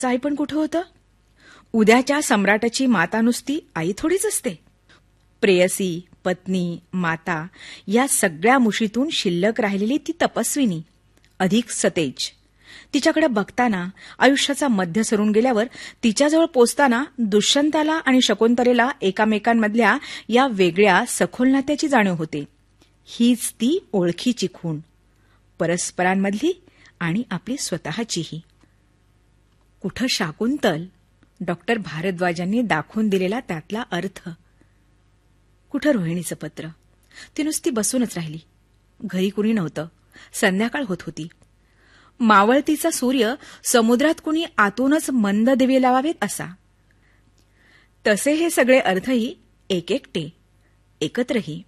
आई पण कुठं होतं? उद्याच्या सम्राटाची माता नुसती आई थोडीच असते. प्रेयसी, पत्नी, माता या सगळ्या मुशीतून शिल्लक राहिलेली ती तपस्विनी, अधिक सतेज. तिच्याकडे बघताना आयुष्याचा मध्य सरून गेल्यावर तिच्याजवळ पोचताना दुष्यंताला आणि शकुंतलेला एकामेकांमधल्या या वेगळ्या सखोल नात्याची जाणीव होते. हीच ती ओळखीची खूण, परस्परांमधली आणि आपली स्वतःचीही. कुठं शाकुंतल, डॉक्टर भारद्वाजांनी दाखवून दिलेला त्यातला अर्थ. कुठं रोहिणीचं पत्र. ती नुसती बसूनच राहिली. घरी कुणी नव्हतं. संध्याकाळ होत होती. मावळतीचा सूर्य समुद्रात कुणी आतूनच मंद दिवे लावावेत असा. तसे हे सगळे अर्थही एकेकटे, एकत्रही.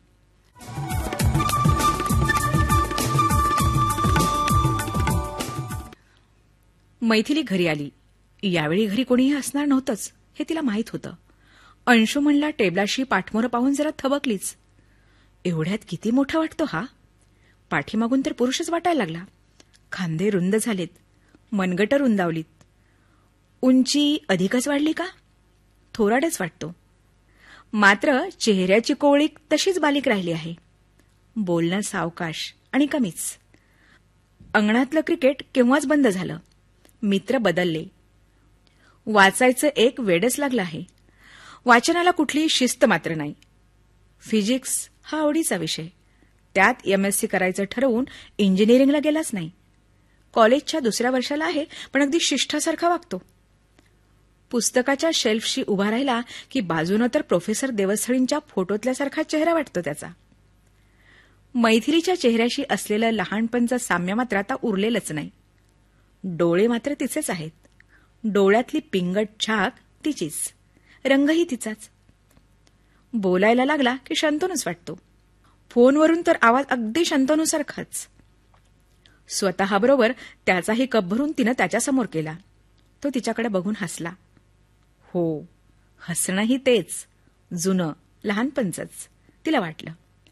मैथिली घरी आली. यावेळी घरी कोणीही असणार नव्हतंच हे तिला माहीत होतं. अंशुमनला टेबलाशी पाठमोरं पाहून जरा थबकलीच. एवढ्यात किती मोठा वाटतो हा. पाठीमागून तर पुरुषच वाटायला लागला. खांदे रुंद झालेत, मनगटं रुंदावलीत. उंची अधिकच वाढली का? थोराडच वाटतो. मात्र चेहऱ्याची कोवळीक तशीच बालिक राहिली आहे. बोलणं सावकाश आणि कमीच. अंगणातलं क्रिकेट केव्हाच बंद झालं. मित्र बदलले. वाचायचं एक वेडच लागलं आहे. वाचनाला कुठली शिस्त मात्र नाही. फिजिक्स हा आवडीचा विषय. त्यात MSc करायचं ठरवून इंजिनिअरिंगला गेलाच नाही. कॉलेजच्या दुसऱ्या वर्षाला आहे, पण अगदी शिष्ठासारखा वागतो. पुस्तकाच्या शेल्फशी उभा राहिला की बाजूनं तर प्रोफेसर देवस्थळींच्या फोटोतल्यासारखा चेहरा वाटतो त्याचा. मैथिलीच्या चेहऱ्याशी असलेलं लहानपणचं साम्य मात्र आता उरलेलंच नाही. डोळे मात्र तिचेच आहेत. डोळ्यातली पिंगट झाक तिचीच, रंगही तिचाच. बोलायला लागला की शंतनूच वाटतो. फोनवरून तर आवाज अगदी शंतनूसारखाच. स्वतःबरोबर त्याचाही कप भरून तिनं त्याच्यासमोर केला. तो तिच्याकडे बघून हसला. हो, हसणंही तेच, जुनं, लहानपणचंच, तिला वाटलं.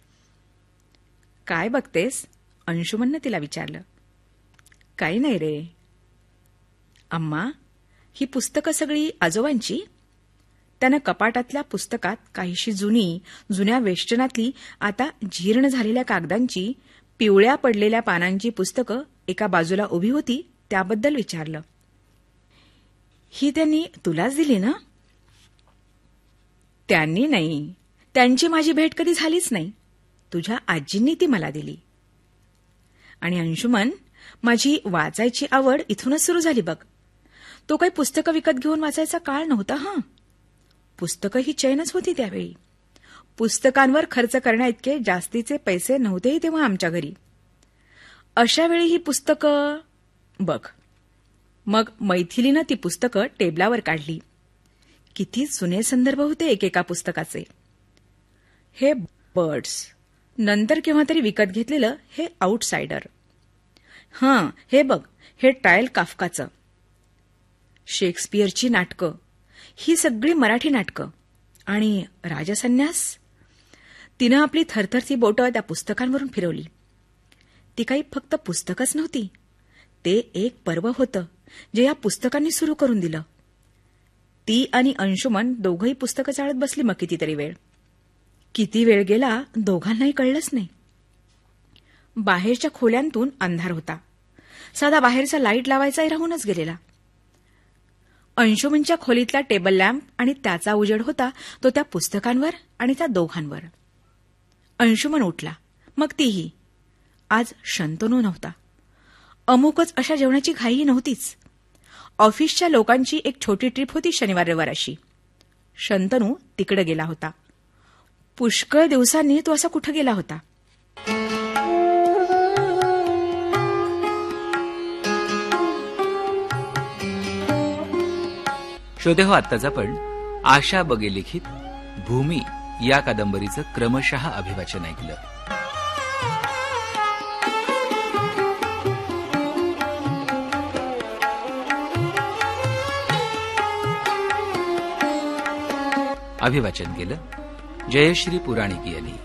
काय बघतेस? अंशुमननं तिला विचारलं. काही नाही रे. अम्मा, ही पुस्तकं सगळी आजोबांची? त्यानं कपाटातल्या पुस्तकात काहीशी जुन्या वेष्टनातली, आता जीर्ण झालेल्या कागदांची, पिवळ्या पडलेल्या पानांची पुस्तकं एका बाजूला उभी होती त्याबद्दल विचारलं. ही त्यांनी तुलाच दिली ना? त्यांनी नाही. त्यांची माझी भेट कधी झालीच नाही. तुझ्या आजींनी ती मला दिली. आणि अंशुमन, माझी वाचायची आवड इथूनच सुरू झाली बघ. तो काही पुस्तकं विकत घेऊन वाचायचा काळ नव्हता. पुस्तकं ही चैनच होती त्यावेळी. पुस्तकांवर खर्च करण्याइतके जास्तीचे पैसे नव्हतेही तेव्हा आमच्या घरी. अशा वेळी ही पुस्तकं बघ. मग मैथिलीनं ती पुस्तकं टेबलावर काढली. किती जुने संदर्भ होते एकेका पुस्तकाचे. हे बर्ड्स, नंतर केव्हा तरी विकत घेतलेलं हे आउटसाइडर. हे बघ, हे ट्रायल काफकाचं. शेक्सपियरची नाटकं, ही सगळी मराठी नाटकं. आणि राजसन्यास. तिनं आपली थरथरती बोटं त्या पुस्तकांवरून फिरवली. ती काही फक्त पुस्तकच नव्हती. ते एक पर्व होतं जे या पुस्तकांनी सुरू करून दिलं. ती आणि अंशुमन दोघंही पुस्तकं चाळत बसली मग कितीतरी वेळ. किती वेळ गेला दोघांनाही कळलंच नाही. बाहेरच्या खोल्यांतून अंधार होता. साधा बाहेरचा लाईट लावायचाही राहूनच गेलेला. अंशुमनच्या खोलीतला टेबल लॅम्प आणि त्याचा उजेड होता तो त्या पुस्तकांवर आणि त्या दोघांवर. अंशुमन उठला, मग तीही. आज शंतनू नव्हता. अमुकच अशा जेवणाची घाईही नव्हतीच. ऑफिसच्या लोकांची एक छोटी ट्रिप होती शनिवार रविवार अशी. शंतनू तिकडे गेला होता. पुष्कळ दिवसांनी तो असा कुठं गेला होता. श्रोते हो, आत्ताच आपण आशा बगे लिखित भूमी या कादंबरीचं क्रमशः अभिवाचन ऐकलं. अभिवाचन केलं जयश्री पुराणिक यांनी.